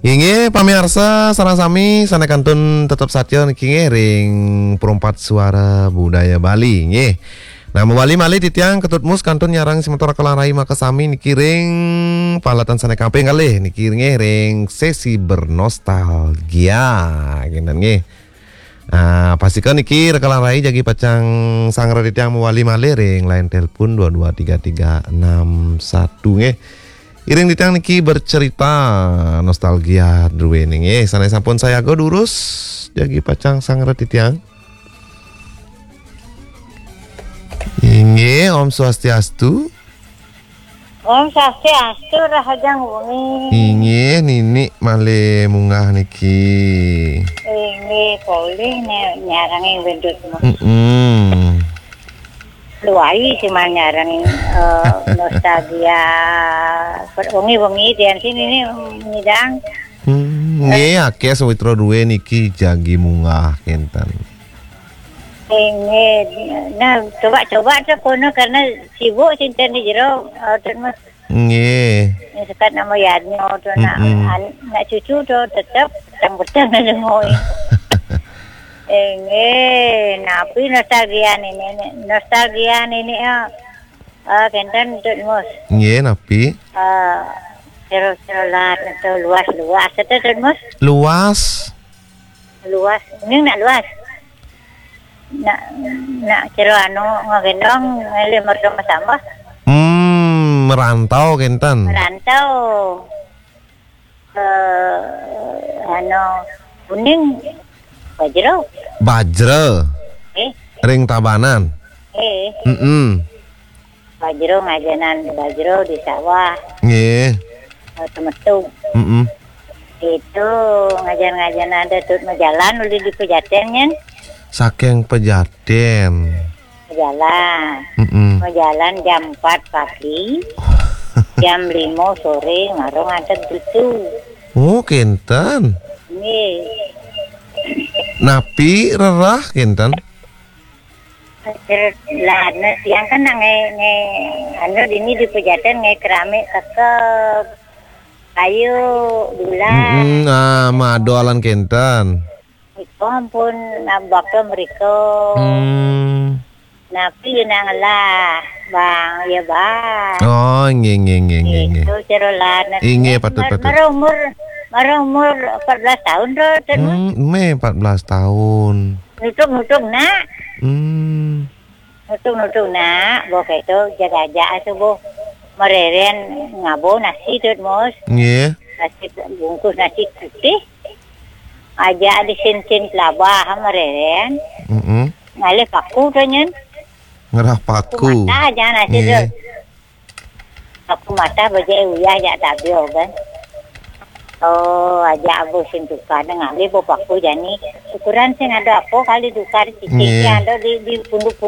Inge pamirsa sareng sami sanekantun tetep satya niki nggih ring perempat suara budaya Bali nggih. Nah mewali malih titiang ketutmus kantun nyarang sementara kelarai maka sami niki ring palatan sanek kamping kalih niki nggih ring sesi bernostalgia genen nggih. Pastikan niki rekalan rai jagi pacang sang raditya mewali malih ring line telepon 223361 nggih. Iring ditang niki bercerita nostalgia druwening sanai sampun saya go durus jagi pacang sang raditya. Inge Om Swastiastu. Om Swastiastu rahajang wengi. Inge nini male munggah niki. Inge poleh nyarangi bendutmu. Luai sih mah nyarangi nostalgia wengi-wengi dian sini nih ngidang. Nge akeh sawetara duwe niki jagi munggah kentan. Inge nah coba tuh kono karena sibuk cinta di jero terus Nge. sekat nama Yarno tuh nak cucu tuh tetap betang ngoi. Napi nostalgia ini kentan tut mus. Nge napi. Cerolat atau luas itu tut mus. Luas. Ini nak luas. Nak cero ngagendong lemar sama-sama. Merantau kentan. Merantau. Kuning. Bajro. Ring Tabanan. Bajro bajro di sawah. Nggih. Temetung. Itu ngajar-ngajaran ada tut jalan udah di Pejaten. Saking Pejaten. Jalan jam 4 pagi. Jam 5 sore ngarong ada gitu. Oh, kentan. Nggih. Napi rerah kentan. Lah yang kan ini di Pejaten keramik kakep kayu bulan. Madoalan kentan. Iko ampun nabak mereka. Napi nang lah bang ya bang. Oh nge. Itu cerolan. Inge patut. Umur 14 tahun tuh. Me 14 tahun. Nutung nak. Nutung nak. Bo itu jaga-jaga tuh bo. Mereren ngabo nasi tuh mus. Nge. Nasi bungkus nasi putih. Aja di sin pelabah mereren. Ngalih paku tuh nyen. Ngerah paku. Mata aja nasi tuh. Paku mata baca uyah aja tabio kan. Oh, aja abu sin tukar ngalih bo paku jani. Ukuran sing ada apa kali tukar cicik ada di pundak